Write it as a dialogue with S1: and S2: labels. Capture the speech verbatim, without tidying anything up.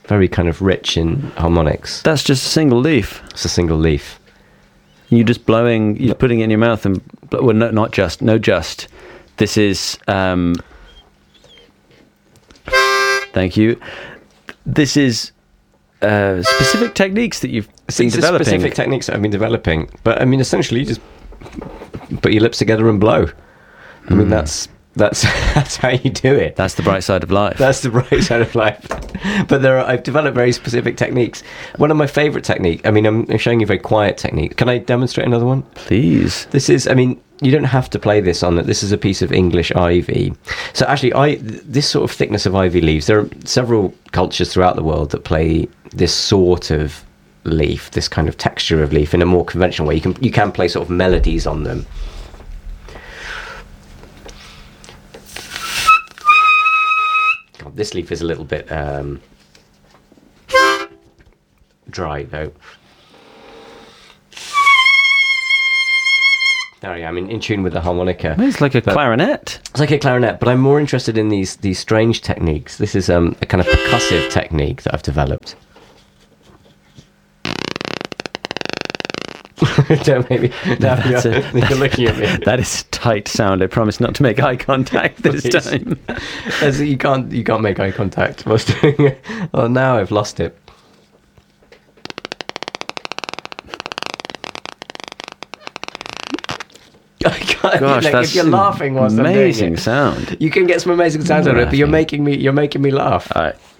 S1: very kind of rich in harmonics.
S2: That's just a single leaf.
S1: It's a single leaf.
S2: You're just blowing, you're putting it in your mouth and, well, no, not just, no just. This is, um, thank you. This is uh, specific techniques that you've been
S1: These are
S2: developing.
S1: specific techniques that I've been developing. But, I mean, essentially, you just put your lips together and blow. I mean,
S2: Mm.
S1: that's that's that's how you do it.
S2: That's the bright side of life.
S1: That's the bright side of life. But there are, I've developed very specific techniques. One of my favourite techniques, I mean, I'm, I'm showing you a very quiet technique. Can I demonstrate another one?
S2: Please.
S1: This is, I mean, you don't have to play this on it. This is a piece of English ivy. So actually, I this sort of thickness of ivy leaves, there are several cultures throughout the world that play this sort of leaf, this kind of texture of leaf in a more conventional way. You can, you can play sort of melodies on them. God, this leaf is a little bit um, dry, though. There I am, in, in tune with the harmonica.
S2: It's like a
S1: But-
S2: clarinet.
S1: It's like a clarinet, but I'm more interested in these these strange techniques. This is um, a kind of percussive technique that I've developed. Don't make me. Now
S2: That's
S1: you're,
S2: a-
S1: you're looking at me.
S2: That is a tight sound. I promise not to make eye contact this
S1: Please.
S2: time.
S1: As you can't you can't make eye contact whilst doing it. Oh, now I've lost it. I can't,
S2: Gosh,
S1: like,
S2: that's
S1: if you're laughing whilst I'm doing
S2: amazing
S1: it,
S2: sound.
S1: you can get some amazing sounds out of it, but you're
S2: Laughing.
S1: making me you're making me laugh.
S2: All right.